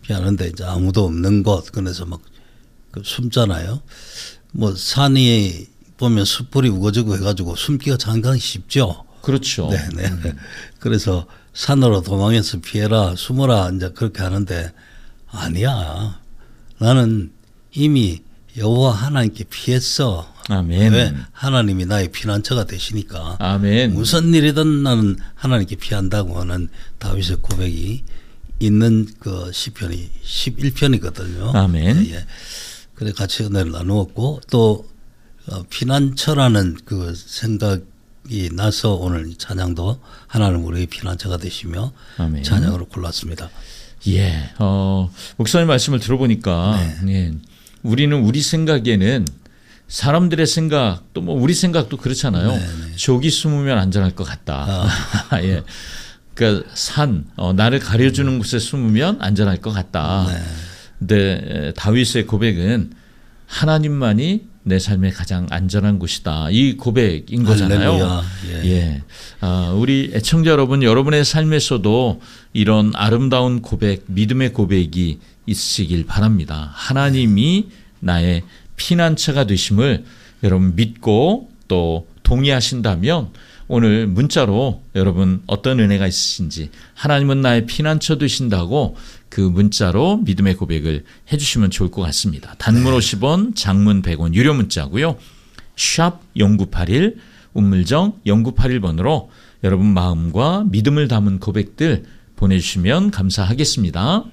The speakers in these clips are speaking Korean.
피하는데 이제 아무도 없는 곳, 그래서 막 숨잖아요. 뭐 산이 보면 숯불이 우거지고 해가지고 숨기가 상당히 쉽죠. 그렇죠. 네네. 그래서 산으로 도망해서 피해라, 숨어라, 이제 그렇게 하는데 아니야. 나는 이미 여호와 하나님께 피했어. 아멘. 왜? 하나님이 나의 피난처가 되시니까. 아멘. 무슨 일이든 나는 하나님께 피한다고 하는 다윗의 고백이 있는 그 시편이 11편이거든요. 아멘. 예. 그래 같이 은혜를 나누었고 또 피난처라는 그 생각이 나서 오늘 찬양도 하나님 우리의 피난처가 되시며 아멘. 찬양으로 골랐습니다. 예. 목사님 말씀을 들어보니까 예. 우리는 우리 생각에는 사람들의 생각 또 뭐 우리 생각도 그렇잖아요. 네네. 저기 숨으면 안전할 것 같다. 예. 그러니까 나를 가려주는 곳에 숨으면 안전할 것 같다. 네. 근데 다윗의 고백은 하나님만이 내 삶의 가장 안전한 곳이다. 이 고백인 거잖아요. 예. 예. 우리 애청자 여러분, 여러분의 삶에서도 이런 아름다운 고백, 믿음의 고백이 있으시길 바랍니다. 하나님이 나의 피난처가 되심을 여러분 믿고 또 동의하신다면 오늘 문자로 여러분 어떤 은혜가 있으신지 하나님은 나의 피난처 되신다고 그 문자로 믿음의 고백을 해주시면 좋을 것 같습니다. 단문 50원, 장문 100원 유료 문자고요. 샵 0981 운물정 0981번으로 여러분 마음과 믿음을 담은 고백들 보내주시면 감사하겠습니다.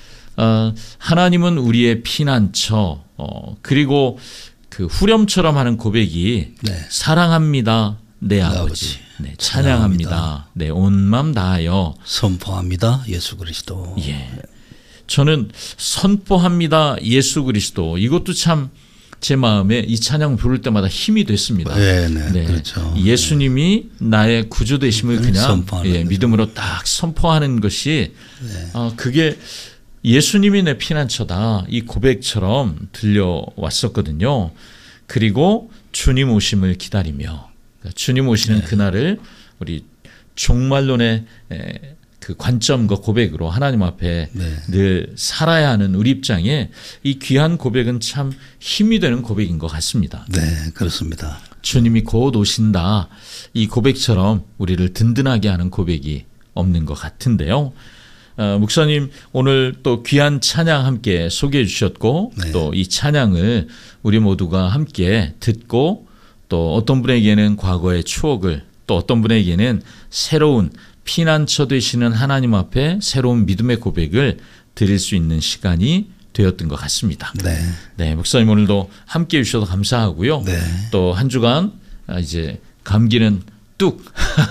하나님은 우리의 피난처 그리고 그 후렴처럼 하는 고백이 사랑합니다. 내 아버지. 네, 찬양합니다. 네, 온 마음 다하여 선포합니다. 예수 그리스도. 예. 저는 선포합니다. 예수 그리스도. 이것도 참 제 마음에 이 찬양 부를 때마다 힘이 됐습니다. 네, 그렇죠. 예수님이 나의 구주 되심을 그냥 믿음으로 딱 선포하는 것이 그게 예수님이 내 피난처다. 이 고백처럼 들려왔었거든요. 그리고 주님 오심을 기다리며 주님 오시는 그날을 우리 종말론의 그 관점과 고백으로 하나님 앞에 늘 살아야 하는 우리 입장에 이 귀한 고백은 참 힘이 되는 고백인 것 같습니다. 네, 그렇습니다. 주님이 곧 오신다. 이 고백처럼 우리를 든든하게 하는 고백이 없는 것 같은데요. 목사님 오늘 또 귀한 찬양 함께 소개해 주셨고 또 이 찬양을 우리 모두가 함께 듣고 또 어떤 분에게는 과거의 추억을 또 어떤 분에게는 새로운 피난처 되시는 하나님 앞에 새로운 믿음의 고백을 드릴 수 있는 시간이 되었던 것 같습니다. 네, 목사님 오늘도 함께해 주셔서 감사하고요. 또 한 주간 이제 감기는 뚝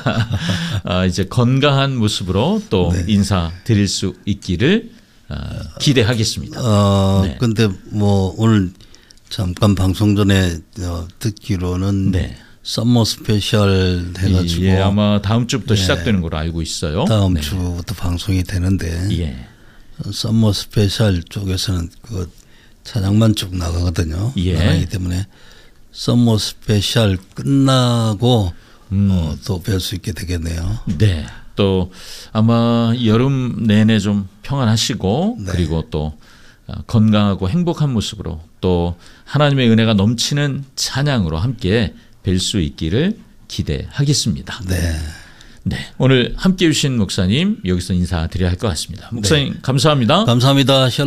이제 건강한 모습으로 또 인사드릴 수 있기를 기대하겠습니다. 근데 뭐 오늘 잠깐 방송 전에 듣기로는 썸머 스페셜 해가지고 아마 다음 주부터 시작되는 걸로 알고 있어요. 다음 주부터 방송이 되는데 썸머 스페셜 쪽에서는 그 찬양만 쭉 나가거든요. 나가기 때문에 썸머 스페셜 끝나고 또 뵐 수 있게 되겠네요. 네. 또 아마 여름 내내 좀 평안하시고 그리고 또 건강하고 행복한 모습으로 또 하나님의 은혜가 넘치는 찬양으로 함께 뵐 수 있기를 기대하겠습니다. 네, 오늘 함께해 주신 목사님 여기서 인사드려야 할 것 같습니다. 목사님 감사합니다. 감사합니다.